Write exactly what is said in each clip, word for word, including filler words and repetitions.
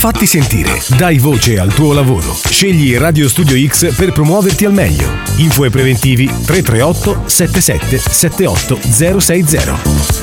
Fatti sentire, dai voce al tuo lavoro. Scegli Radio Studio X per promuoverti al meglio. Info e preventivi tre tre otto sette sette sette otto zero sei zero.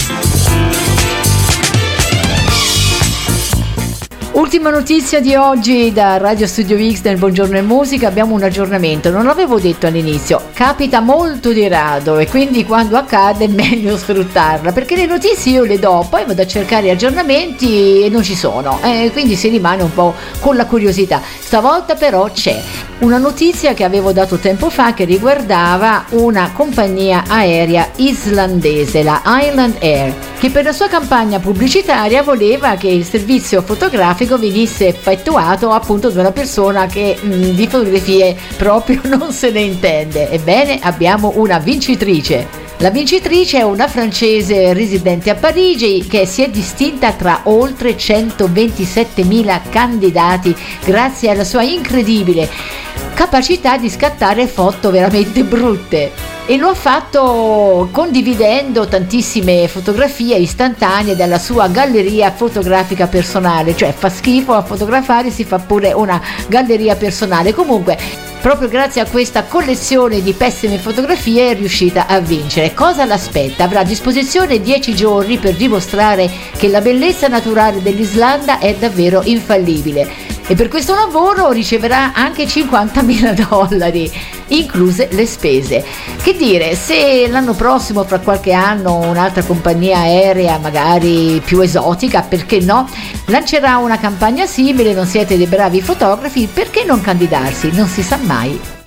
Ultima notizia di oggi da Radio Studio X del Buongiorno e Musica. Abbiamo un aggiornamento, non l'avevo detto all'inizio, capita molto di rado e quindi quando accade è meglio sfruttarla, perché le notizie io le do, poi vado a cercare aggiornamenti e non ci sono, e quindi si rimane un po' con la curiosità. Stavolta però c'è una notizia che avevo dato tempo fa che riguardava una compagnia aerea islandese, la Island Air, che per la sua campagna pubblicitaria voleva che il servizio fotografico venisse effettuato appunto da una persona che mh, di fotografie proprio non se ne intende. Ebbene, abbiamo una vincitrice. La vincitrice è una francese residente a Parigi che si è distinta tra oltre centoventisettemila candidati grazie alla sua incredibile capacità di scattare foto veramente brutte, e lo ha fatto condividendo tantissime fotografie istantanee dalla sua galleria fotografica personale, cioè fa schifo a fotografare, si fa pure una galleria personale. Comunque, proprio grazie a questa collezione di pessime fotografie è riuscita a vincere. Cosa l'aspetta? Avrà a disposizione dieci giorni per dimostrare che la bellezza naturale dell'Islanda è davvero infallibile, e per questo lavoro riceverà anche cinquantamila dollari, incluse le spese. Che dire, se l'anno prossimo, fra qualche anno, un'altra compagnia aerea magari più esotica, perché no, lancerà una campagna simile, non siete dei bravi fotografi, perché non candidarsi? Non si sa mai.